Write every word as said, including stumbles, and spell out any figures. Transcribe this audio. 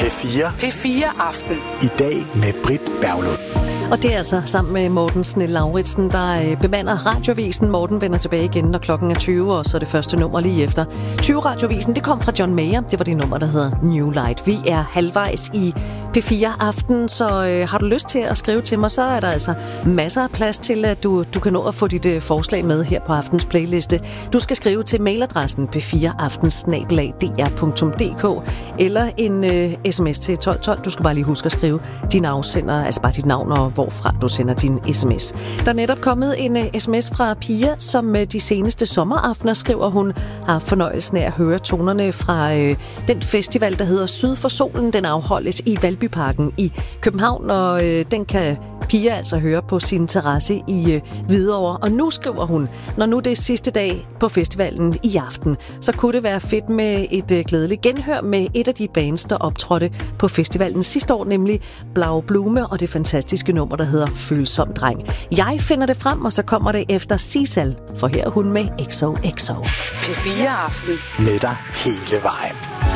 fire. P fire Aften. I dag med Britt Berglund. Og det er altså sammen med Morten Snell Lauritsen, der bemander Radioavisen. Morten vender tilbage igen, når klokken er tyve, og så er det første nummer lige efter. tyve Radioavisen, det kom fra John Mayer. Det var det nummer, der hedder New Light. Vi er halvvejs i P fire Aften, så øh, har du lyst til at skrive til mig, så er der altså masser af plads til, at du, du kan nå at få dit øh, forslag med her på aftens playliste. Du skal skrive til mailadressen p fire aften snabel-a d r punktum d k eller en øh, sms til tolv tolv. Du skal bare lige huske at skrive din afsender, altså bare dit navn og hvorfra du sender din sms. Der er netop kommet en uh, sms fra Pia, som uh, de seneste sommeraftener, skriver hun, har fornøjelsen af at høre tonerne fra uh, den festival, der hedder Syd for Solen. Den afholdes i Valbyparken i København, og uh, den kan Pia altså høre på sin terrasse i uh, Hvidovre. Og nu skriver hun, når nu det er sidste dag på festivalen i aften, så kunne det være fedt med et uh, glædeligt genhør med et af de bands, der optrådte på festivalen sidste år, nemlig Blau Blume og det fantastiske nummer, der hedder Følsom Dreng. Jeg finder det frem, og så kommer det efter Sisal, for her er hun med X O X O. P fire Aften. Med dig hele vejen.